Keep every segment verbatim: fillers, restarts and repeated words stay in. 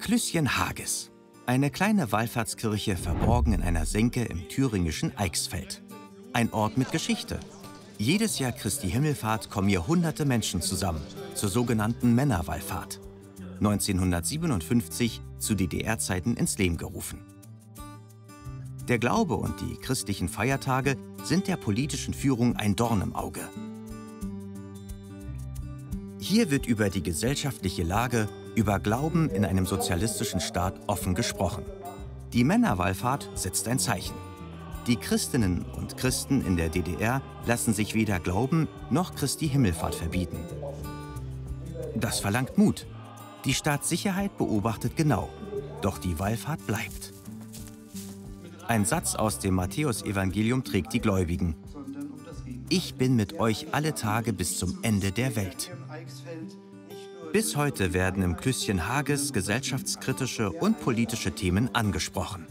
Klüsschen-Hages. Eine kleine Wallfahrtskirche verborgen in einer Senke im thüringischen Eichsfeld. Ein Ort mit Geschichte. Jedes Jahr Christi Himmelfahrt kommen hier hunderte Menschen zusammen, zur sogenannten Männerwallfahrt. neunzehnhundertsiebenundfünfzig zu D D R-Zeiten ins Leben gerufen. Der Glaube und die christlichen Feiertage sind der politischen Führung ein Dorn im Auge. Hier wird über die gesellschaftliche Lage, über Glauben in einem sozialistischen Staat offen gesprochen. Die Männerwallfahrt setzt ein Zeichen. Die Christinnen und Christen in der D D R lassen sich weder Glauben noch Christi Himmelfahrt verbieten. Das verlangt Mut. Die Staatssicherheit beobachtet genau, doch die Wallfahrt bleibt. Ein Satz aus dem Matthäusevangelium trägt die Gläubigen. Ich bin mit euch alle Tage bis zum Ende der Welt. Bis heute werden im Klüsschen-Hages gesellschaftskritische und politische Themen angesprochen.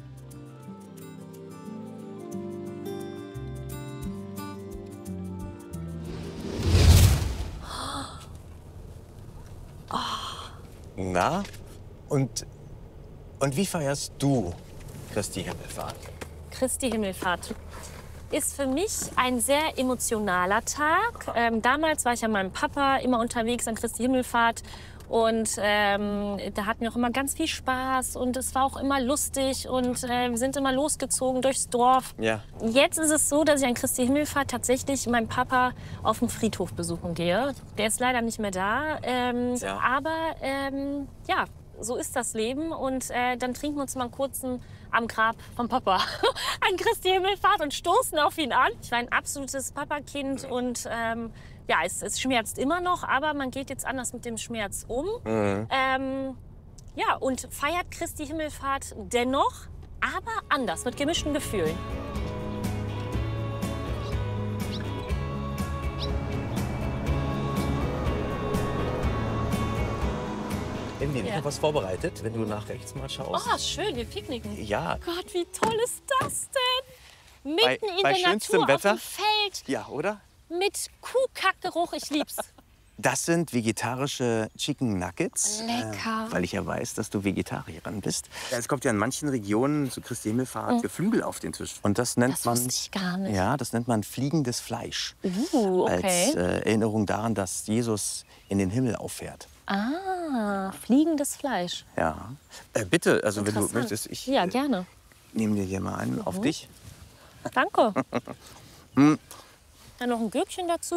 Na, und, und wie feierst du Christi Himmelfahrt? Christi Himmelfahrt ist für mich ein sehr emotionaler Tag. Ähm, damals war ich ja mit meinem Papa immer unterwegs an Christi Himmelfahrt. Und ähm, da hatten wir auch immer ganz viel Spaß und es war auch immer lustig und äh, wir sind immer losgezogen durchs Dorf. Ja. Jetzt ist es so, dass ich an Christi Himmelfahrt tatsächlich meinen Papa auf dem Friedhof besuchen gehe. Der ist leider nicht mehr da, ähm, ja. aber ähm, ja, so ist das Leben und äh, dann trinken wir uns mal einen kurzen am Grab vom Papa an Christi Himmelfahrt und stoßen auf ihn an. Ich war ein absolutes Papakind und ähm, ja, es, es schmerzt immer noch, aber man geht jetzt anders mit dem Schmerz um. Mhm. Ähm, ja, und feiert Christi Himmelfahrt dennoch, aber anders, mit gemischten Gefühlen. Wir haben Ja. noch was vorbereitet, wenn du nach rechts mal schaust. Oh, schön, wir picknicken. Ja. Gott, wie toll ist das denn? Bei- Mitten in bei der schönstem Natur, Wetter? auf dem Feld, Ja, oder? mit Kuhkackgeruch, ich lieb's. Das sind vegetarische Chicken Nuggets. Lecker. Äh, weil ich ja weiß, dass du Vegetarierin bist. Es kommt ja in manchen Regionen zu Christi Himmelfahrt Geflügel auf den Tisch. Und das nennt Das man, wusste ich gar nicht. ja, das nennt man fliegendes Fleisch. Uh, okay. Als äh, Erinnerung daran, dass Jesus in den Himmel auffährt. Ah, fliegendes Fleisch. Ja. Äh, bitte, also wenn du Interessant. möchtest, ich Ja, äh, gerne. nehme dir hier mal einen auf dich. Danke. Dann noch ein Gürkchen dazu.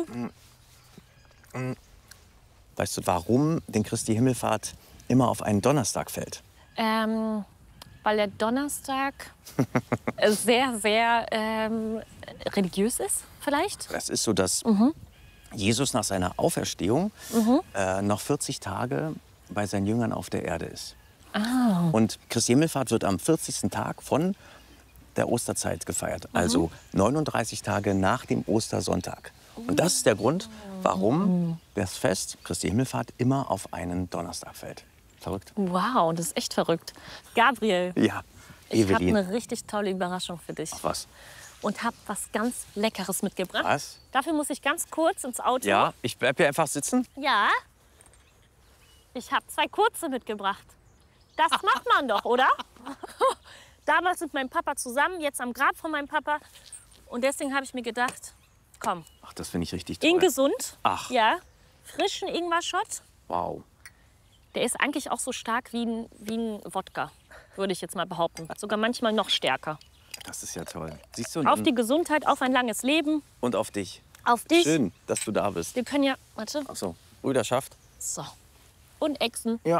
Weißt du, warum denn Christi Himmelfahrt immer auf einen Donnerstag fällt? Ähm, weil der Donnerstag äh, sehr, sehr ähm, religiös ist, vielleicht. Das ist so, dass Jesus nach seiner Auferstehung äh, noch vierzig Tage bei seinen Jüngern auf der Erde ist. Ah. Und Christi Himmelfahrt wird am vierzigsten Tag von der Osterzeit gefeiert. Also neununddreißig Tage nach dem Ostersonntag. Und das ist der Grund, warum das Fest Christi Himmelfahrt immer auf einen Donnerstag fällt. Verrückt? Wow, das ist echt verrückt. Gabriel, Ja, ich habe Evelyn. eine richtig tolle Überraschung für dich. Ach, was? Und habe was ganz Leckeres mitgebracht. Was? Dafür muss ich ganz kurz ins Auto. Ja, ich bleib hier einfach sitzen. Ja. Ich habe zwei kurze mitgebracht. Das macht man doch, oder? Damals mit meinem Papa zusammen, jetzt am Grab von meinem Papa. Und deswegen habe ich mir gedacht, komm, Ach, das finde ich richtig toll. in gesund. Ach. Ja, frischen Ingwer-Shot. Wow. Der ist eigentlich auch so stark wie ein, wie ein Wodka, würde ich jetzt mal behaupten. Sogar manchmal noch stärker. Das ist ja toll. Siehst du? Auf die Gesundheit, auf ein langes Leben, Und auf dich. auf dich. Schön, dass du da bist. Wir können ja, warte, Ach so, Brüderschaft. so. Und Echsen. Ja.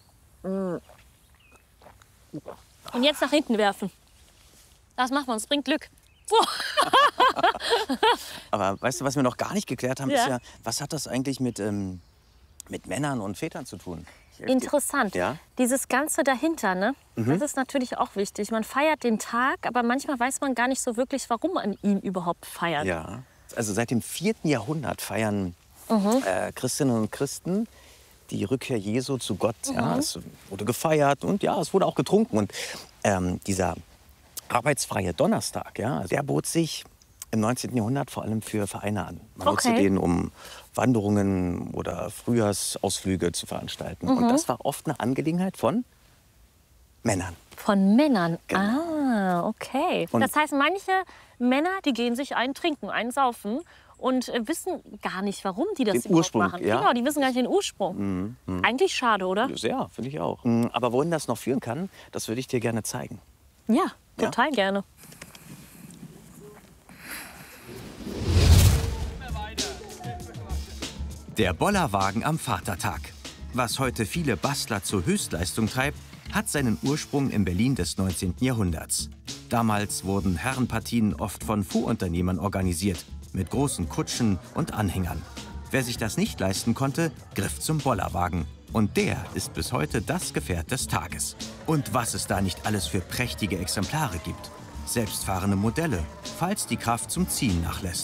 Und jetzt nach hinten werfen. Das machen wir, das bringt Glück. So. Aber weißt du, was wir noch gar nicht geklärt haben, Ja. ist ja, was hat das eigentlich mit, ähm, mit Männern und Vätern zu tun? Interessant. Ja. Dieses Ganze dahinter, ne? Das ist natürlich auch wichtig. Man feiert den Tag, aber manchmal weiß man gar nicht so wirklich, warum man ihn überhaupt feiert. Ja. Also seit dem vierten Jahrhundert feiern Mhm. äh, Christinnen und Christen die Rückkehr Jesu zu Gott. Ja, es wurde gefeiert und ja, es wurde auch getrunken. Und ähm, dieser arbeitsfreie Donnerstag, ja, der bot sich im neunzehnten Jahrhundert vor allem für Vereine an. Man nutzte Okay. den, um Wanderungen oder Frühjahrsausflüge zu veranstalten. Und das war oft eine Angelegenheit von Männern. Von Männern? Genau. Ah, okay. Und das heißt, manche Männer, die gehen sich einen trinken, einen saufen und äh, wissen gar nicht, warum die das Den überhaupt Ursprung, machen. ja. Genau, die wissen gar nicht den Ursprung. Mhm, mhm. Eigentlich schade, oder? Sehr, finde ich auch. Mhm, aber wohin das noch führen kann, das würde ich dir gerne zeigen. Ja, total ja? gerne. Der Bollerwagen am Vatertag. Was heute viele Bastler zur Höchstleistung treibt, hat seinen Ursprung im Berlin des neunzehnten Jahrhunderts. Damals wurden Herrenpartien oft von Fuhrunternehmern organisiert, mit großen Kutschen und Anhängern. Wer sich das nicht leisten konnte, griff zum Bollerwagen. Und der ist bis heute das Gefährt des Tages. Und was es da nicht alles für prächtige Exemplare gibt. Selbstfahrende Modelle, falls die Kraft zum Ziehen nachlässt.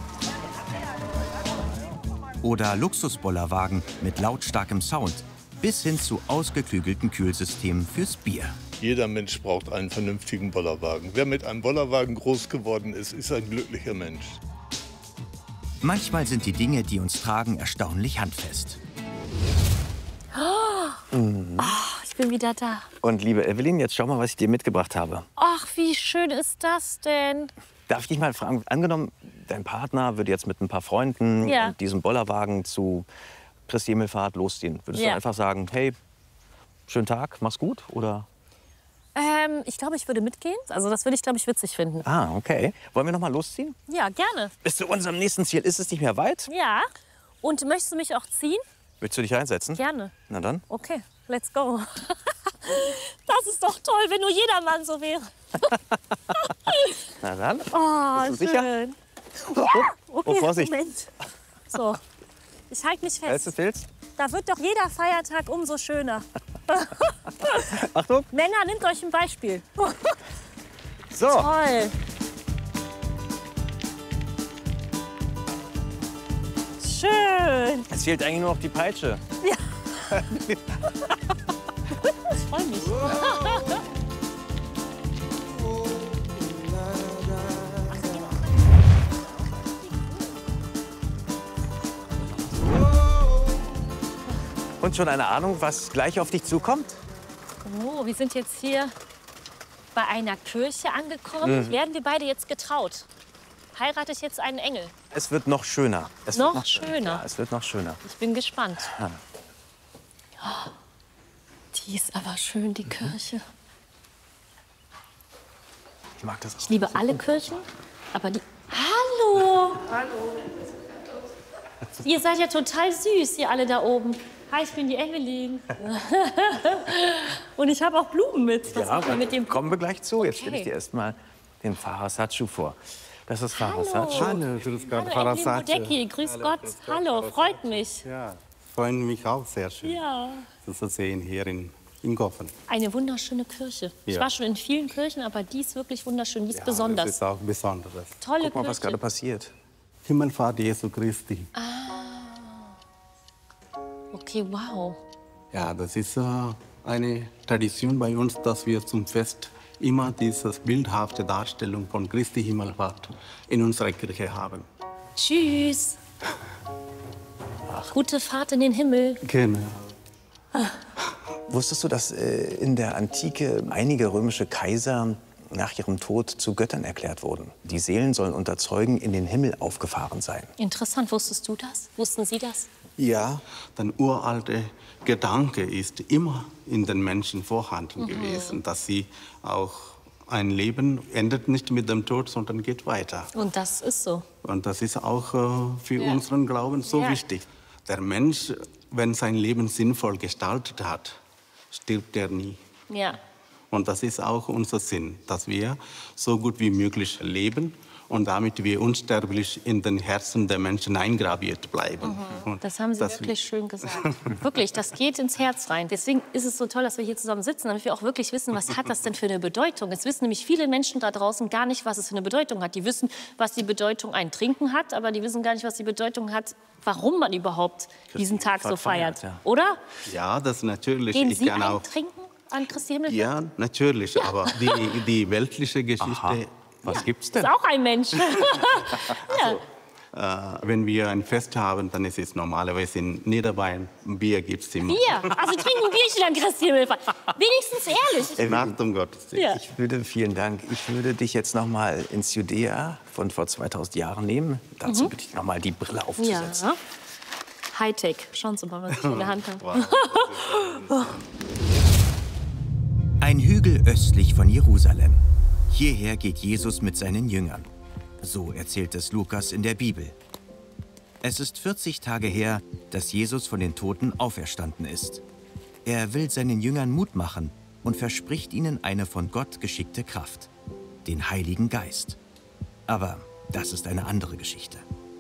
Oder Luxusbollerwagen mit lautstarkem Sound, bis hin zu ausgeklügelten Kühlsystemen fürs Bier. Jeder Mensch braucht einen vernünftigen Bollerwagen. Wer mit einem Bollerwagen groß geworden ist, ist ein glücklicher Mensch. Manchmal sind die Dinge, die uns tragen, erstaunlich handfest. Oh, Mhm. oh, ich bin wieder da. Und liebe Evelyn, jetzt schau mal, was ich dir mitgebracht habe. Ach, wie schön ist das denn? Darf ich dich mal fragen, angenommen, dein Partner würde jetzt mit ein paar Freunden Ja. und diesem Bollerwagen zu Christi Himmelfahrt losziehen. Würdest Ja. du einfach sagen, hey, schönen Tag, mach's gut? Oder? Ähm, ich glaube, ich würde mitgehen. Also das würde ich, glaube ich, witzig finden. Ah, okay. Wollen wir noch mal losziehen? Ja, gerne. Bis zu unserem nächsten Ziel. Ist es nicht mehr weit? Ja. Und möchtest du mich auch ziehen? Willst du dich reinsetzen? Gerne. Na dann. Okay, let's go. Das ist doch toll, wenn nur jedermann so wäre. Na dann. Oh, Bist du sicher? schön. Ja. Okay, Oh, Vorsicht. Moment. So, ich halte mich Hältst du fest. Pilz? Da wird doch jeder Feiertag umso schöner. Achtung. Männer, nehmt euch ein Beispiel. So. Toll. Schön. Es fehlt eigentlich nur noch die Peitsche. Ich freue mich. Und schon eine Ahnung, was gleich auf dich zukommt? Oh, wir sind jetzt hier bei einer Kirche angekommen. Mhm. Werden wir beide jetzt getraut? Heirate ich jetzt einen Engel? Es wird noch schöner. Es Noch wird schöner? Ja, es wird noch schöner. Ich bin gespannt. Ja. Oh, die ist aber schön, die Kirche. Ich mag das auch. Ich liebe alle Kirchen, aber die... Hallo! Hallo. Ihr seid ja total süß, ihr alle da oben. Hi, ich bin die Evelyn. Und ich habe auch Blumen mit. Was Ja, macht man mit dem kommen wir gleich zu. Jetzt Okay. stelle ich dir erst mal den Pfarrer Satschu vor. Das ist Pfarrer Hallo. Satschu. Hallo, grüß Gott, Hallo, Pfarrer Evelyn Satschu. Bodecki, grüß Gott. Hallo, freut mich. Ja, freuen mich auch sehr schön, Ja. das zu sehen hier in, in Goffen. Eine wunderschöne Kirche. Ich Ja. war schon in vielen Kirchen, aber die ist wirklich wunderschön. Die ist Ja, besonders. Das ist auch Besonderes. Tolle Guck mal, Kirche. was gerade passiert. Himmelfahrt Jesu Christi. Okay, wow. Ja, das ist äh, eine Tradition bei uns, dass wir zum Fest immer diese bildhafte Darstellung von Christi Himmelfahrt in unserer Kirche haben. Tschüss. Gute Fahrt in den Himmel. Genau. Wusstest du, dass äh, in der Antike einige römische Kaiser nach ihrem Tod zu Göttern erklärt wurden? Die Seelen sollen unter Zeugen in den Himmel aufgefahren sein. Interessant, wusstest du das? Wussten Sie das? Ja, der uralte Gedanke ist immer in den Menschen vorhanden Mhm. gewesen, dass sie auch ein Leben endet nicht mit dem Tod, sondern geht weiter. Und das ist so. Und das ist auch äh, für Ja. unseren Glauben so Ja. wichtig. Der Mensch, wenn sein Leben sinnvoll gestaltet hat, stirbt er nie. Ja. Und das ist auch unser Sinn, dass wir so gut wie möglich leben und damit wir unsterblich in den Herzen der Menschen eingraviert bleiben. Und Das haben Sie dass wirklich schön gesagt. Wirklich, das geht ins Herz rein. Deswegen ist es so toll, dass wir hier zusammen sitzen, damit wir auch wirklich wissen, was hat das denn für eine Bedeutung. Es wissen nämlich viele Menschen da draußen gar nicht, was es für eine Bedeutung hat. Die wissen, was die Bedeutung ein Trinken hat, aber die wissen gar nicht, was die Bedeutung hat, warum man überhaupt diesen Tag so feiert. feiert, ja. Oder? Ja, das natürlich. Gehen ich Sie kann ein auch. Trinken an Christi Himmelfahrt? Ja, natürlich. Aber die, die weltliche Geschichte. Was gibt's denn? Ist auch ein Mensch. Ja. Äh, wenn wir ein Fest haben, dann ist es normalerweise in Niederbayern, Bier gibt es immer. Bier? Also trinken ein Bierchen an Christi Himmelfahrt. Wenigstens ehrlich. Nach dem Gottesdienst. Ja. Ich würde, vielen Dank, ich würde dich jetzt noch mal ins Judäa von vor zweitausend Jahren nehmen. Dazu Mhm. bitte ich noch mal die Brille Ja. aufzusetzen. Hightech. Schauen Sie mal, was ich in der Hand habe. Wow. Ein Hügel östlich von Jerusalem. Hierher geht Jesus mit seinen Jüngern. So erzählt es Lukas in der Bibel. Es ist vierzig Tage her, dass Jesus von den Toten auferstanden ist. Er will seinen Jüngern Mut machen und verspricht ihnen eine von Gott geschickte Kraft, den Heiligen Geist. Aber das ist eine andere Geschichte.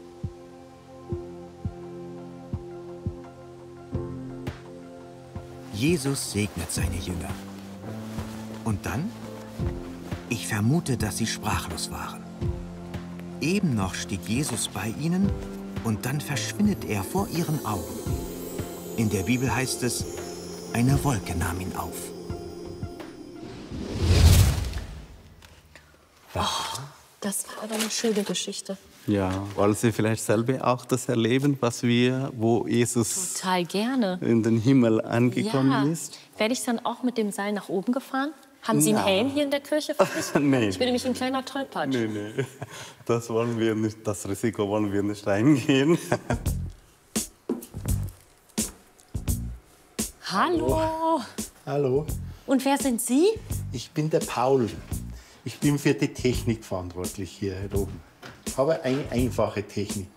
Jesus segnet seine Jünger. Und dann? Ich vermute, dass sie sprachlos waren. Eben noch steht Jesus bei ihnen und dann verschwindet er vor ihren Augen. In der Bibel heißt es, eine Wolke nahm ihn auf. Oh, das war aber eine schöne Geschichte. Ja, wollen Sie vielleicht selber auch das erleben, was wir, wo Jesus Total gerne. in den Himmel angekommen Ja. ist? Werde ich dann auch mit dem Seil nach oben gefahren? Haben Sie einen Na. Helm hier in der Kirche für mich? Nein. Ich bin nämlich ein kleiner Tollpatsch. Nee, nee, das wollen wir nicht, das Risiko wollen wir nicht eingehen. Hallo. Hallo, Und wer sind Sie? ich bin der Paul. Ich bin für die Technik verantwortlich hier oben. Aber eine einfache Technik.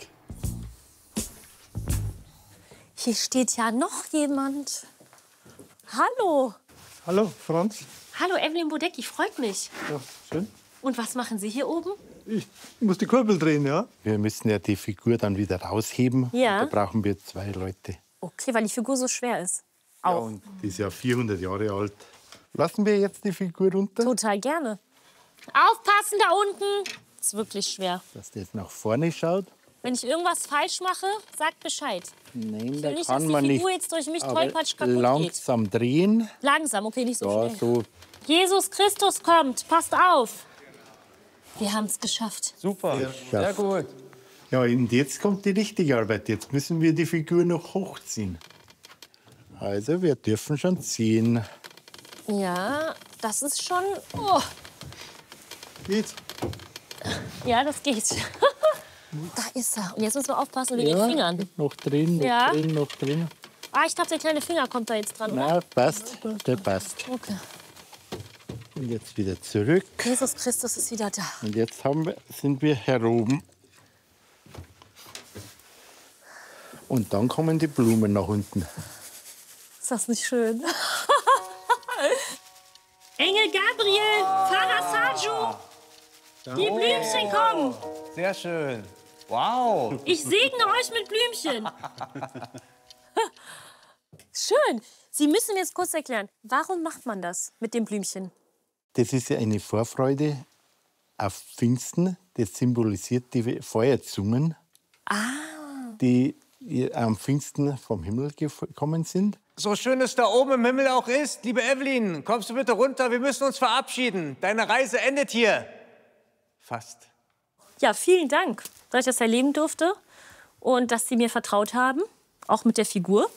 Hier steht ja noch jemand. Hallo. Hallo, Franz. Hallo, Evelyn Bodecki, freut mich. Ja, schön. Und was machen Sie hier oben? Ich muss die Kurbel drehen, ja? Wir müssen ja die Figur dann wieder rausheben. Ja. Da brauchen wir zwei Leute. Okay, weil die Figur so schwer ist. Auch. Und die ist ja vierhundert Jahre alt. Lassen wir jetzt die Figur runter, Total gerne. Aufpassen da unten. Ist wirklich schwer. dass der jetzt nach vorne schaut. Wenn ich irgendwas falsch mache, sagt Bescheid. Nein, Ich da will nicht, kann dass die man Figur nicht. jetzt durch mich Aber tollpatsch kaputt geht. langsam drehen. Langsam, okay, nicht so Ja, schnell. so. Jesus Christus kommt, passt auf. Wir haben es geschafft. Super, Ja. sehr gut. Ja, und jetzt kommt die richtige Arbeit. Jetzt müssen wir die Figur noch hochziehen. Also, wir dürfen schon ziehen. Ja, das ist schon... Oh. Geht's? Ja, das geht. Da ist er. Und jetzt müssen wir aufpassen wegen den Fingern. Noch drin, noch Ja. drin, noch drin. Ah, ich dachte, der kleine Finger kommt da jetzt dran, oder? Na, passt. Der passt. Okay. Und jetzt wieder zurück. Jesus Christus ist wieder da. Und jetzt haben wir, sind wir hier oben. Und dann kommen die Blumen nach unten. Ist das nicht schön? Engel Gabriel, Pfarrer Saju, die Blümchen kommen. Sehr schön. Wow. Ich segne euch mit Blümchen. Schön. Sie müssen mir jetzt kurz erklären, warum macht man das mit dem Blümchen? Das ist ja eine Vorfreude auf Pfingsten. Das symbolisiert die Feuerzungen, die am Pfingsten vom Himmel gekommen sind. So schön es da oben im Himmel auch ist, liebe Evelyn, kommst du bitte runter? Wir müssen uns verabschieden. Deine Reise endet hier. Fast. Ja, vielen Dank, dass ich das erleben durfte und dass Sie mir vertraut haben, auch mit der Figur.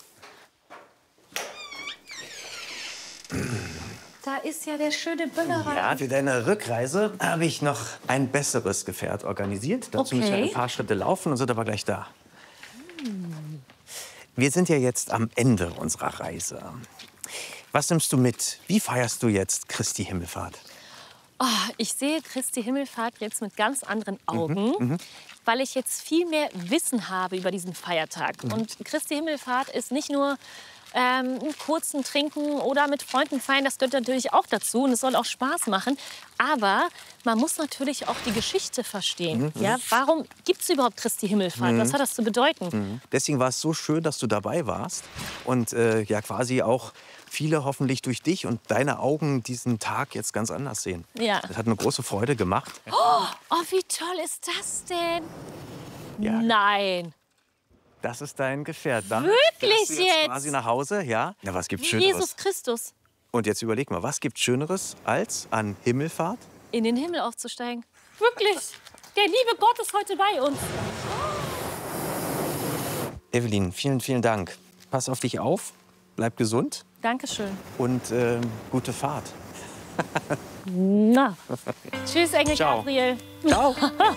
Da ist ja der schöne Böllerer. Ja, für deine Rückreise habe ich noch ein besseres Gefährt organisiert. Dazu müssen wir Okay. ein paar Schritte laufen und sind aber gleich da. Wir sind ja jetzt am Ende unserer Reise. Was nimmst du mit? Wie feierst du jetzt Christi Himmelfahrt? Oh, ich sehe Christi Himmelfahrt jetzt mit ganz anderen Augen, weil ich jetzt viel mehr Wissen habe über diesen Feiertag. Und Christi Himmelfahrt ist nicht nur ähm, einen kurzen Trinken oder mit Freunden feiern, das gehört natürlich auch dazu und es soll auch Spaß machen. Aber man muss natürlich auch die Geschichte verstehen. Ja? Warum gibt es überhaupt Christi Himmelfahrt? Was hat das zu bedeuten? Deswegen war es so schön, dass du dabei warst und äh, ja quasi auch viele hoffentlich durch dich und deine Augen diesen Tag jetzt ganz anders sehen. Ja. Das hat eine große Freude gemacht. Oh, wie toll ist das denn? Ja. Nein. Das ist dein Gefährt. Dann Wirklich fährst du jetzt? jetzt? Quasi nach Hause, ja? Ja, was gibt's Schöneres? Jesus Christus Und jetzt überleg mal, was gibt Schöneres als an Himmelfahrt? in den Himmel aufzusteigen. Wirklich. Der liebe Gott ist heute bei uns. Evelyn, vielen, vielen Dank. Pass auf dich auf, bleib gesund. Dankeschön. Und äh, gute Fahrt. Na. Tschüss, Engel Ciao. Gabriel. Ciao.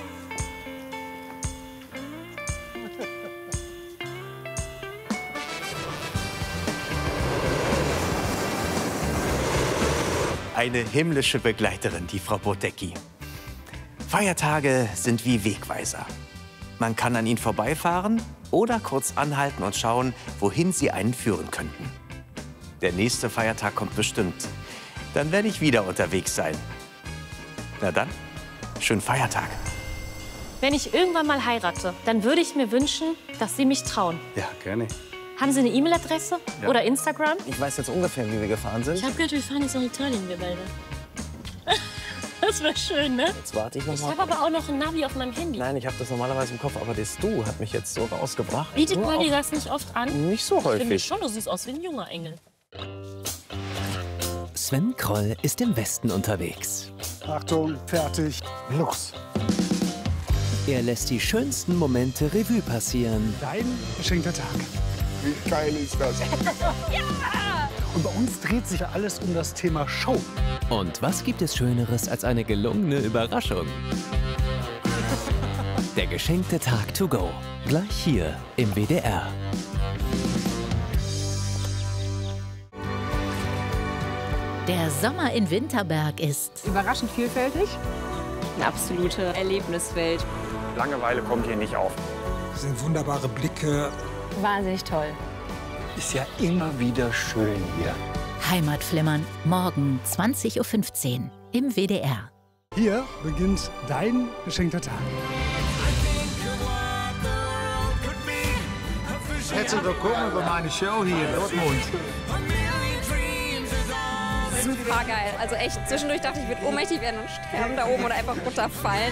Eine himmlische Begleiterin, die Frau Bodecki. Feiertage sind wie Wegweiser. Man kann an ihnen vorbeifahren oder kurz anhalten und schauen, wohin sie einen führen könnten. Der nächste Feiertag kommt bestimmt. Dann werde ich wieder unterwegs sein. Na dann, schönen Feiertag. Wenn ich irgendwann mal heirate, dann würde ich mir wünschen, dass Sie mich trauen. Ja, gerne. Haben Sie eine E-Mail-Adresse Ja. oder Instagram? Ich weiß jetzt ungefähr, wie wir gefahren sind. Ich habe gehört, wir fahren jetzt nach Italien, wir beide. Das wäre schön, ne? Jetzt warte ich noch Ich mal. habe aber auch noch ein Navi auf meinem Handy. Nein, ich habe das normalerweise im Kopf, aber das Du hat mich jetzt so rausgebracht. Bietet Nur man dir auf- das nicht oft an? Nicht so Ich finde häufig. schon, du siehst aus wie ein junger Engel. Sven Kroll ist im Westen unterwegs. Achtung, fertig, los. Er lässt die schönsten Momente Revue passieren. Dein geschenkter Tag. Wie geil ist das? Und bei uns dreht sich ja alles um das Thema Show. Und was gibt es Schöneres als eine gelungene Überraschung? Der geschenkte Tag to go. Gleich hier im W D R. Der Sommer in Winterberg ist überraschend vielfältig. Eine absolute Erlebniswelt. Langeweile kommt hier nicht auf. Das sind wunderbare Blicke. Wahnsinnig toll. Ist ja immer wieder schön hier. Heimatflimmern. Morgen zwanzig Uhr fünfzehn im W D R. Hier beginnt dein geschenkter Tag. Herzlich willkommen bei meiner Show hier in Dortmund. Super geil. Also echt, zwischendurch dachte ich, ich würde ohnmächtig werden und sterben da oben oder einfach runterfallen.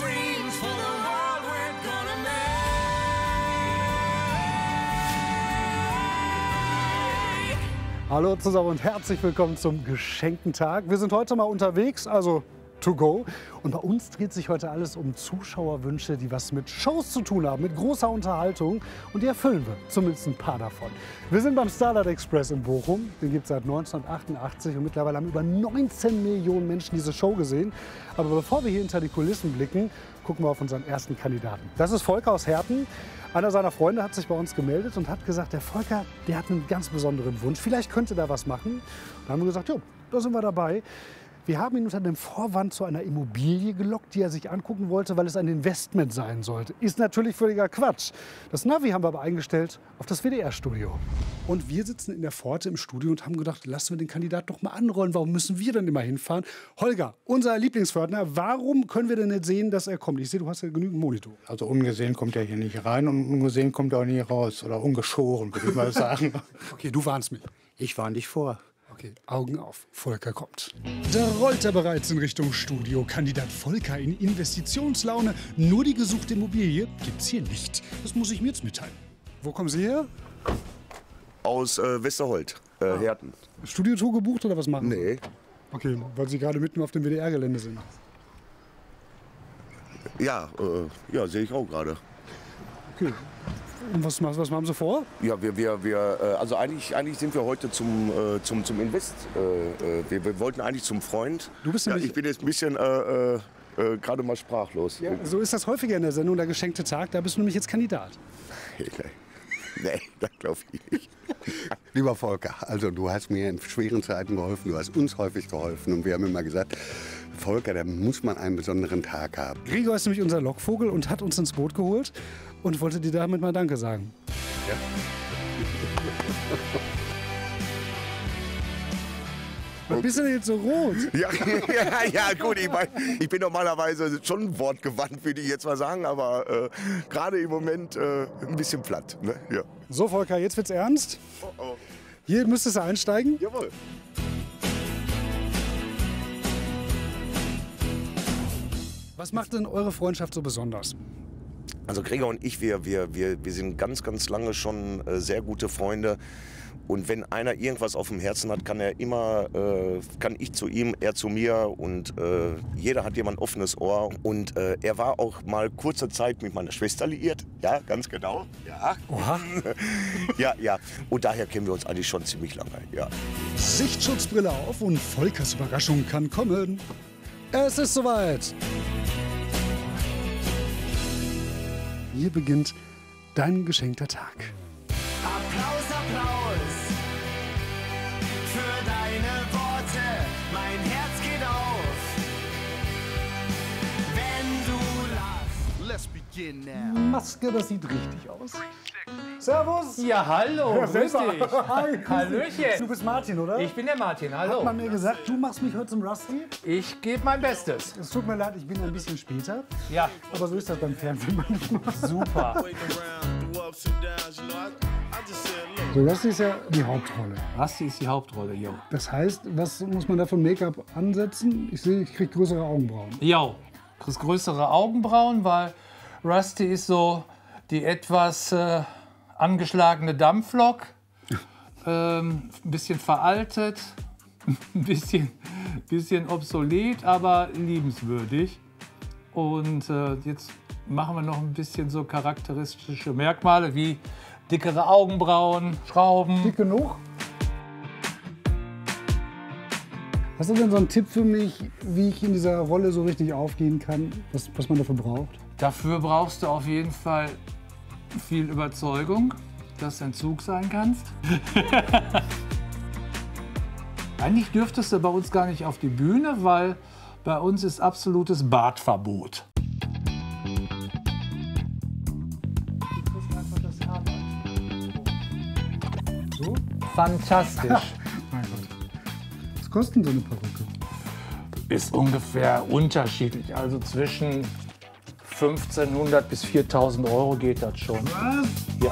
Hallo zusammen und herzlich willkommen zum geschenkten Tag. Wir sind heute mal unterwegs, also to go. Und bei uns dreht sich heute alles um Zuschauerwünsche, die was mit Shows zu tun haben, mit großer Unterhaltung. Und die erfüllen wir, zumindest ein paar davon. Wir sind beim Starlight Express in Bochum. Den gibt es seit neunzehnhundertachtundachtzig und mittlerweile haben über neunzehn Millionen Menschen diese Show gesehen. Aber bevor wir hier hinter die Kulissen blicken, gucken wir auf unseren ersten Kandidaten. Das ist Volker aus Herten. Einer seiner Freunde hat sich bei uns gemeldet und hat gesagt, der Volker, der hat einen ganz besonderen Wunsch. Vielleicht könnte da was machen. Da haben wir gesagt, jo, da sind wir dabei. Wir haben ihn unter dem Vorwand zu einer Immobilie gelockt, die er sich angucken wollte, weil es ein Investment sein sollte. Ist natürlich völliger Quatsch. Das Navi haben wir aber eingestellt auf das W D R-Studio. Und wir sitzen in der Pforte im Studio und haben gedacht, lassen wir den Kandidat doch mal anrollen. Warum müssen wir denn immer hinfahren? Holger, unser Lieblingsfördner, warum können wir denn nicht sehen, dass er kommt? Ich sehe, du hast ja genügend Monitor. Also ungesehen kommt er hier nicht rein und ungesehen kommt er auch nie raus. Oder ungeschoren, würde ich mal sagen. Okay, du warnst mich. Ich warne dich vor. Okay, Augen auf, Volker kommt. Da rollt er bereits in Richtung Studio. Kandidat Volker in Investitionslaune. Nur die gesuchte Immobilie gibt's hier nicht. Das muss ich mir jetzt mitteilen. Wo kommen Sie her? Aus äh, Westerholt, äh, ah. Herten. Studiotour gebucht oder was machen Sie? Nee. Okay, weil Sie gerade mitten auf dem W D R-Gelände sind. Ja, äh, ja, sehe ich auch gerade. Okay. Und was, was haben Sie vor? Ja, wir, wir, wir, äh, also eigentlich, eigentlich sind wir heute zum, äh, zum, zum Invest. Äh, wir, wir wollten eigentlich zum Freund. Du bist ja, ich bin jetzt ein bisschen äh, äh, äh, gerade mal sprachlos. Ja, so ist das häufiger in der Sendung, der geschenkte Tag. Da bist du nämlich jetzt Kandidat. Nee, nee, das glaube ich nicht. Lieber Volker, also du hast mir in schweren Zeiten geholfen, du hast uns häufig geholfen und wir haben immer gesagt, Volker, da muss man einen besonderen Tag haben. Gregor ist nämlich unser Lockvogel und hat uns ins Boot geholt und wollte dir damit mal Danke sagen. Ja. Was bist du denn jetzt so rot? Ja, ja, ja gut, ich, mein, ich bin normalerweise schon wortgewandt, würde ich jetzt mal sagen, aber äh, gerade im Moment äh, ein bisschen platt. Ne? Ja. So, Volker, jetzt wird's ernst. Oh, oh. Hier müsstest du einsteigen. Jawohl. Was macht denn eure Freundschaft so besonders? Also Gregor und ich, wir, wir, wir, wir sind ganz, ganz lange schon äh, sehr gute Freunde. Und wenn einer irgendwas auf dem Herzen hat, kann er immer, äh, kann ich zu ihm, er zu mir. Und äh, jeder hat jemand ein offenes Ohr. Und äh, er war auch mal kurze Zeit mit meiner Schwester liiert. Ja, ganz genau. Ja. Oha. ja, ja. Und daher kennen wir uns eigentlich schon ziemlich lange. Ja. Sichtschutzbrille auf und Volkers Überraschung kann kommen. Es ist soweit. Hier beginnt dein geschenkter Tag. Applaus, Applaus für deine Worte. Mein Herz geht auf, wenn du lachst. Let's begin now. Maske, das sieht richtig aus. Servus. Ja, hallo, Ja, grüß selber. dich. Hi, grüß Hallöchen. dich. Du bist Martin, oder? Ich bin der Martin, hallo. Hat man mir gesagt, du machst mich heute zum Rusty? Ich gebe mein Bestes. Es tut mir leid, ich bin ein bisschen später. Ja. Aber so ist das beim Fernsehen manchmal. Super. So, Rusty ist ja die Hauptrolle. Rusty ist die Hauptrolle, jo. Das heißt, was muss man da für Make-up ansetzen? Ich sehe, ich kriege größere Augenbrauen. Jo, du kriegst größere Augenbrauen, weil Rusty ist so die etwas äh, angeschlagene Dampflok. Ähm, ein bisschen veraltet, ein bisschen, bisschen obsolet, aber liebenswürdig. Und äh, jetzt machen wir noch ein bisschen so charakteristische Merkmale wie dickere Augenbrauen, Schrauben. Dick genug? Hast du denn so einen Tipp für mich, wie ich in dieser Rolle so richtig aufgehen kann, was, was man dafür braucht? Dafür brauchst du auf jeden Fall viel Überzeugung, dass du ein Zug sein kannst. Eigentlich dürftest du bei uns gar nicht auf die Bühne, weil bei uns ist absolutes Bartverbot. So? Fantastisch. Mein Gott. Was kostet denn so eine Perücke? Ist ungefähr unterschiedlich, also zwischen fünfzehnhundert bis viertausend Euro geht das schon. Was? Ja.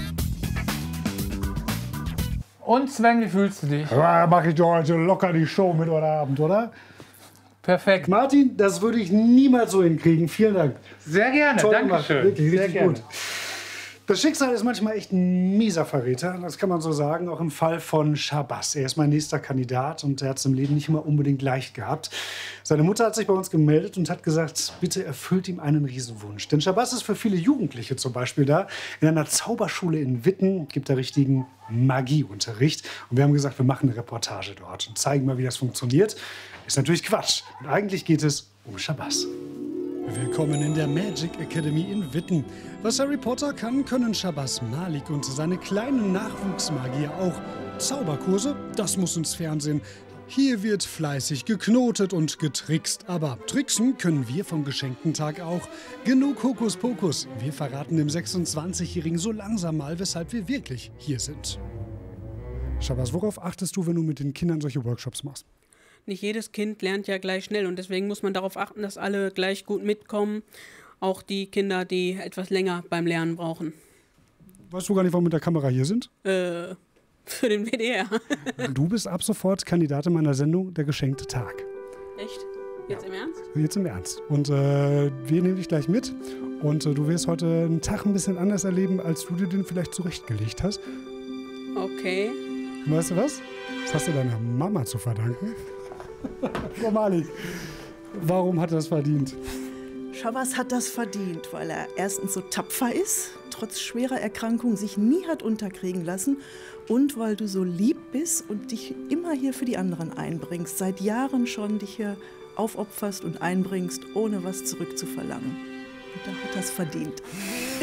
Und Sven, wie fühlst du dich? Ja, mach ich doch heute locker die Show mit heute Abend, oder? Perfekt. Martin, das würde ich niemals so hinkriegen. Vielen Dank. Sehr gerne, Toll danke gemacht. schön. Wirklich, Sehr richtig gerne. gut. Das Schicksal ist manchmal echt ein mieser Verräter, das kann man so sagen, auch im Fall von Shabazz. Er ist mein nächster Kandidat und er hat es im Leben nicht immer unbedingt leicht gehabt. Seine Mutter hat sich bei uns gemeldet und hat gesagt, bitte erfüllt ihm einen Riesenwunsch. Denn Shabazz ist für viele Jugendliche zum Beispiel da. In einer Zauberschule in Witten gibt er richtigen Magieunterricht. Und wir haben gesagt, wir machen eine Reportage dort und zeigen mal, wie das funktioniert. Ist natürlich Quatsch. Und eigentlich geht es um Shabazz. Willkommen in der Magic Academy in Witten. Was Harry Potter kann, können Shabazz Malik und seine kleinen Nachwuchsmagier auch. Zauberkurse, das muss ins Fernsehen. Hier wird fleißig geknotet und getrickst. Aber tricksen können wir vom geschenkten Tag auch. Genug Hokuspokus. Wir verraten dem sechsundzwanzigjährigen so langsam mal, weshalb wir wirklich hier sind. Shabazz, worauf achtest du, wenn du mit den Kindern solche Workshops machst? Nicht jedes Kind lernt ja gleich schnell und deswegen muss man darauf achten, dass alle gleich gut mitkommen. Auch die Kinder, die etwas länger beim Lernen brauchen. Weißt du gar nicht, warum wir mit der Kamera hier sind? Äh, für den W D R. Du bist ab sofort Kandidatin meiner Sendung Der geschenkte Tag. Echt? Jetzt im Ernst? Jetzt im Ernst. Und äh, wir nehmen dich gleich mit. Und äh, du wirst heute einen Tag ein bisschen anders erleben, als du dir den vielleicht zurechtgelegt hast. Okay. Und weißt du was? Das hast du deiner Mama zu verdanken. Frau Malik, warum hat er das verdient? Shabazz hat das verdient, weil er erstens so tapfer ist, trotz schwerer Erkrankung sich nie hat unterkriegen lassen und weil du so lieb bist und dich immer hier für die anderen einbringst, seit Jahren schon dich hier aufopferst und einbringst, ohne was zurückzuverlangen. Und da hat er es verdient.